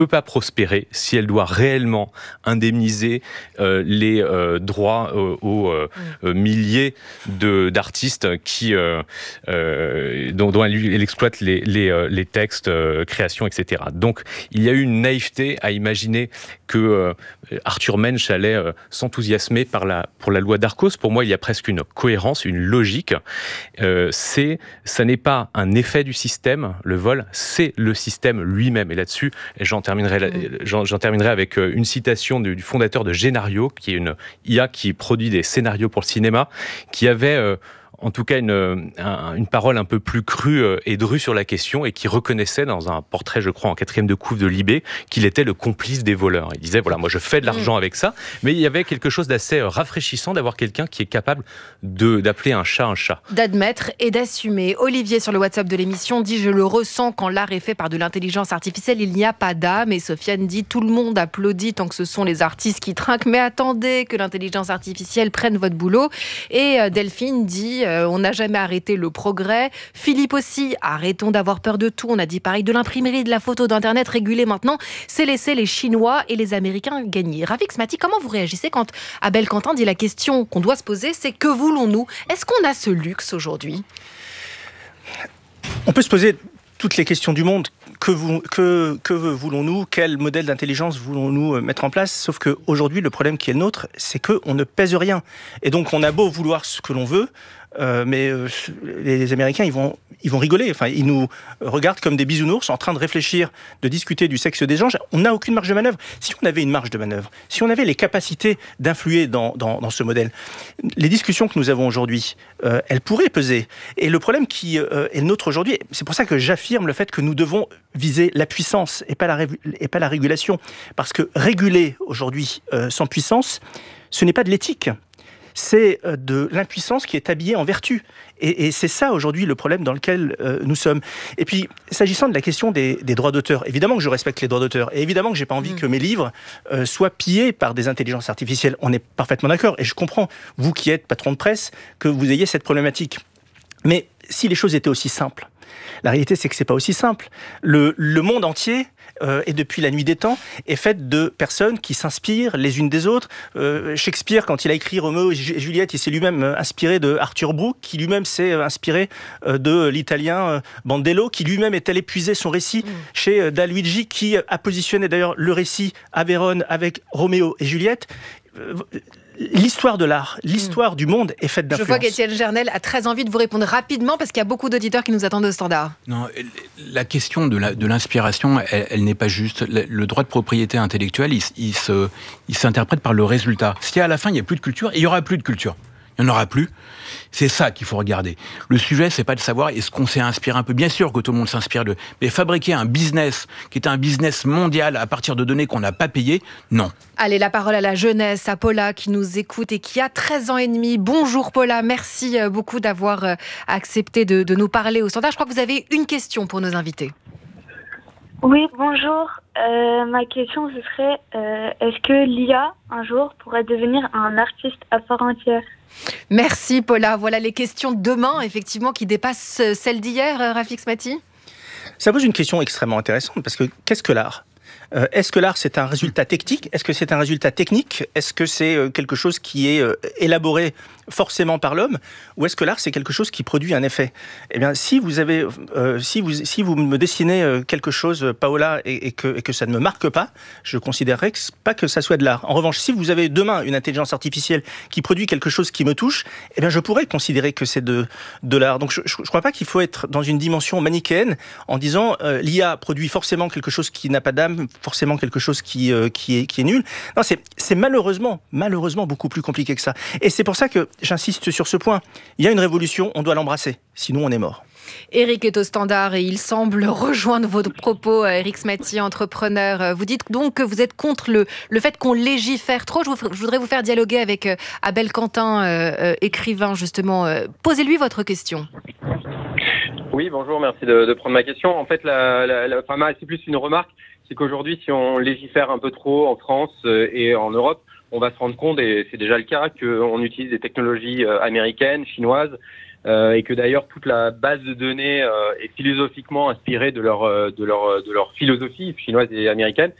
peut pas prospérer si elle doit réellement indemniser les droits aux milliers d'artistes dont elle exploite les textes, créations, etc. Donc il y a eu une naïveté à imaginer que Arthur Mensch allait s'enthousiasmer pour la loi Darcos. Pour moi, il y a presque une cohérence, une logique. Ça n'est pas un effet du système, le vol, c'est le système lui-même. Et là-dessus, j'en terminerai avec une citation du fondateur de Genario, qui est une IA qui produit des scénarios pour le cinéma, qui avait en tout cas une parole un peu plus crue et drue sur la question, et qui reconnaissait dans un portrait, je crois, en 4e de couve de Libé, qu'il était le complice des voleurs. Il disait, voilà, moi je fais de l'argent avec ça, mais il y avait quelque chose d'assez rafraîchissant d'avoir quelqu'un qui est capable d'appeler un chat. D'admettre et d'assumer. Olivier, sur le WhatsApp de l'émission, dit « Je le ressens quand l'art est fait par de l'intelligence artificielle, il n'y a pas d'âme ». Et Sofiane dit « Tout le monde applaudit tant que ce sont les artistes qui trinquent, mais attendez que l'intelligence artificielle prenne votre boulot ». Et Delphine dit « On n'a jamais arrêté le progrès ». Philippe aussi, arrêtons d'avoir peur de tout. On a dit pareil de l'imprimerie, de la photo, d'Internet régulé maintenant. C'est laisser les Chinois et les Américains gagner. Rafik Smati, comment vous réagissez quand Abel Quentin dit la question qu'on doit se poser, c'est que voulons-nous ? Est-ce qu'on a ce luxe aujourd'hui ? On peut se poser toutes les questions du monde. Que voulons-nous ? Quel modèle d'intelligence voulons-nous mettre en place ? Sauf qu'aujourd'hui, le problème qui est le nôtre, c'est qu'on ne pèse rien. Et donc, on a beau vouloir ce que l'on veut, mais les Américains, ils vont rigoler. Enfin, ils nous regardent comme des bisounours en train de réfléchir, de discuter du sexe des anges. On n'a aucune marge de manœuvre. Si on avait une marge de manœuvre, si on avait les capacités d'influer dans ce modèle, les discussions que nous avons aujourd'hui, elles pourraient peser. Et le problème qui est le nôtre aujourd'hui, c'est pour ça que j'affirme le fait que nous devons viser la puissance et pas la régulation. Parce que réguler aujourd'hui sans puissance, ce n'est pas de l'éthique. C'est de l'impuissance qui est habillée en vertu. Et c'est ça aujourd'hui le problème dans lequel nous sommes. Et puis, s'agissant de la question des droits d'auteur, évidemment que je respecte les droits d'auteur, et évidemment que j'ai pas envie que mes livres soient pillés par des intelligences artificielles. On est parfaitement d'accord, et je comprends, vous qui êtes patron de presse, que vous ayez cette problématique. Mais si les choses étaient aussi simples, la réalité, c'est que c'est pas aussi simple. Le monde entier, et depuis la nuit des temps, est fait de personnes qui s'inspirent les unes des autres. Shakespeare, quand il a écrit Roméo et Juliette, il s'est lui-même inspiré de Arthur Brooke, qui lui-même s'est inspiré de l'italien Bandello, qui lui-même est allé puiser son récit chez Da Luigi, qui a positionné d'ailleurs le récit à Vérone avec Roméo et Juliette. L'histoire de l'art, l'histoire du monde est faite d'influence. Je vois qu'Étienne Gernel a très envie de vous répondre rapidement parce qu'il y a beaucoup d'auditeurs qui nous attendent au standard. Non, la question de l'inspiration, elle n'est pas juste. Le droit de propriété intellectuelle, il s'interprète par le résultat. Si à la fin, il n'y a plus de culture, il n'y aura plus de culture. Il n'y en aura plus. C'est ça qu'il faut regarder. Le sujet, c'est pas de savoir est-ce qu'on s'est inspiré un peu. Bien sûr que tout le monde s'inspire de... Mais fabriquer un business qui est un business mondial à partir de données qu'on n'a pas payées, non. Allez, la parole à la jeunesse, à Paula qui nous écoute et qui a 13 ans et demi. Bonjour Paula, merci beaucoup d'avoir accepté de nous parler au standard. Je crois que vous avez une question pour nos invités. Oui, bonjour. Ma question, ce serait, est-ce que l'IA, un jour, pourrait devenir un artiste à part entière ? Merci Paula. Voilà les questions de demain, effectivement, qui dépassent celles d'hier, Rafik Smati. Ça pose une question extrêmement intéressante, parce que qu'est-ce que l'art ? Est-ce que l'art, c'est un résultat technique ? Est-ce que c'est un résultat technique ? Est-ce que c'est quelque chose qui est élaboré forcément par l'homme ? Ou est-ce que l'art, c'est quelque chose qui produit un effet ? Eh bien, si vous me dessinez quelque chose, Paola, et que ça ne me marque pas, je considérerais pas que ça soit de l'art. En revanche, si vous avez demain une intelligence artificielle qui produit quelque chose qui me touche, eh bien, je pourrais considérer que c'est de l'art. Donc, je crois pas qu'il faut être dans une dimension manichéenne en disant l'IA produit forcément quelque chose qui n'a pas d'âme, forcément quelque chose qui est nul. Non, c'est malheureusement beaucoup plus compliqué que ça. Et c'est pour ça que j'insiste sur ce point. Il y a une révolution, on doit l'embrasser. Sinon, on est mort. Eric est au standard et il semble rejoindre vos propos. Eric Smati, entrepreneur. Vous dites donc que vous êtes contre le fait qu'on légifère trop. Je voudrais vous faire dialoguer avec Abel Quentin, écrivain, justement. Posez-lui votre question. Oui, bonjour, merci de prendre ma question. En fait, c'est plus une remarque. C'est qu'aujourd'hui, si on légifère un peu trop en France et en Europe, on va se rendre compte, et c'est déjà le cas, qu'on utilise des technologies américaines, chinoises, et que d'ailleurs toute la base de données est philosophiquement inspirée de leur philosophie chinoise et américaine.